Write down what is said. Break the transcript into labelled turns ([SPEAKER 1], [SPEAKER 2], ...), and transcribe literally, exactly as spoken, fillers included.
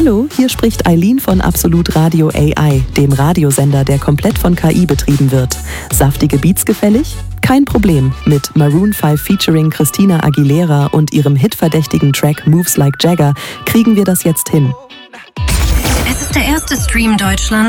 [SPEAKER 1] Hallo, hier spricht Eileen von Absolut Radio A I, dem Radiosender, der komplett von K I betrieben wird. Saftige Beats gefällig? Kein Problem. Mit Maroon fünf featuring Christina Aguilera und ihrem hitverdächtigen Track Moves Like Jagger kriegen wir das jetzt hin.
[SPEAKER 2] Es ist der erste Stream Deutschland